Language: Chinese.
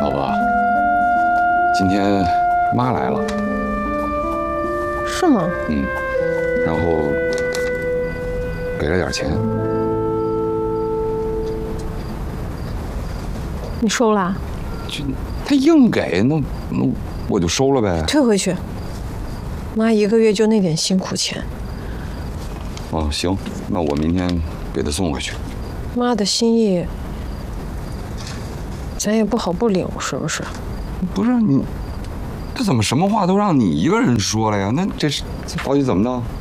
老婆，今天妈来了。 是吗？ 嗯，然后给了点钱。 你收了？ 就他硬给，那我就收了呗。 退回去。妈一个月就那点辛苦钱。 哦，行，那我明天给他送回去。 妈的心意，咱也不好不领，是不是？ 不是你，这怎么什么话都让你一个人说了呀？那这到底怎么弄？